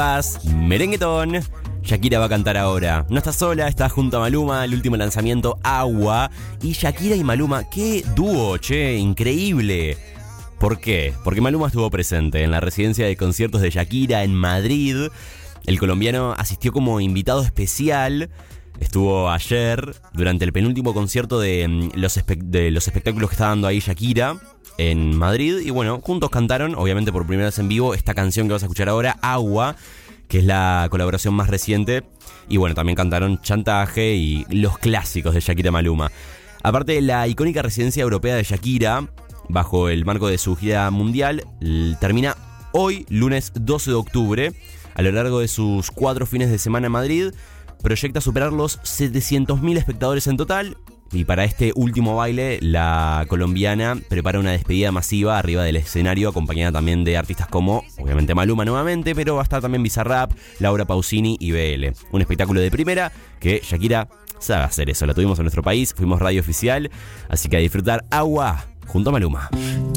Merenguetón. Shakira va a cantar ahora. No está sola, está junto a Maluma, el último lanzamiento, Agua. Y Shakira y Maluma, qué dúo, che, increíble. ¿Por qué? Porque Maluma estuvo presente en la residencia de conciertos de Shakira en Madrid. El colombiano asistió como invitado especial. Estuvo ayer durante el penúltimo concierto de los espectáculos que está dando ahí Shakira en Madrid. Y bueno, juntos cantaron, obviamente por primera vez en vivo, esta canción que vas a escuchar ahora, Agua, que es la colaboración más reciente. Y bueno, también cantaron Chantaje y los clásicos de Shakira Maluma. Aparte de la icónica residencia europea de Shakira, bajo el marco de su gira mundial, termina hoy, lunes 12 de octubre. A lo largo de sus 4 fines de semana en Madrid, proyecta superar los 700.000 espectadores en total. Y para este último baile, la colombiana prepara una despedida masiva arriba del escenario, acompañada también de artistas como, obviamente, Maluma nuevamente, pero va a estar también Bizarrap, Laura Pausini y BL. Un espectáculo de primera que Shakira sabe hacer eso. La tuvimos en nuestro país, fuimos radio oficial, así que a disfrutar Agua junto a Maluma.